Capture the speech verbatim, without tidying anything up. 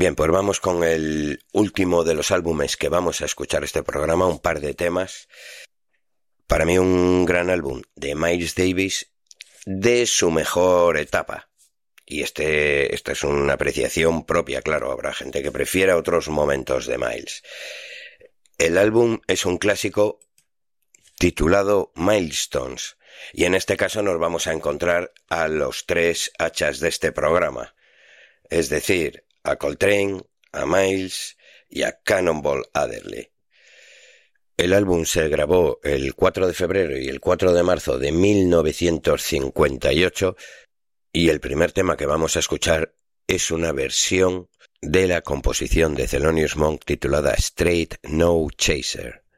Bien, pues vamos con el último de los álbumes que vamos a escuchar este programa, un par de temas. Para mí un gran álbum de Miles Davis de su mejor etapa. Y este, esta es una apreciación propia, claro, habrá gente que prefiera otros momentos de Miles. El álbum es un clásico titulado Milestones, y en este caso nos vamos a encontrar a los tres hachas de este programa, es decir, a Coltrane, a Miles y a Cannonball Adderley. El álbum se grabó el cuatro de febrero y el cuatro de marzo de mil novecientos cincuenta y ocho y el primer tema que vamos a escuchar es una versión de la composición de Thelonious Monk titulada Straight No Chaser.